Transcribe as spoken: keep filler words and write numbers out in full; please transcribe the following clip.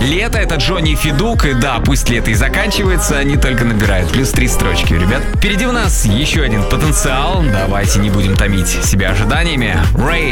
Лето — это Джонни Федук, и да, пусть лето и заканчивается, они только набирают. Плюс три строчки, ребят. Впереди у нас еще один потенциал, давайте не будем томить себя ожиданиями. Рэй